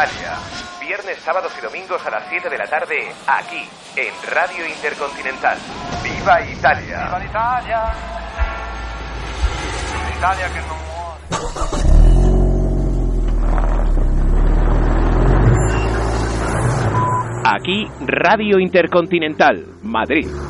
Italia. Viernes, sábados y domingos a las 7 de la tarde, aquí, en Radio Intercontinental. ¡Viva Italia! ¡Viva l'Italia! L'Italia che non muore. Aquí, Radio Intercontinental, Madrid.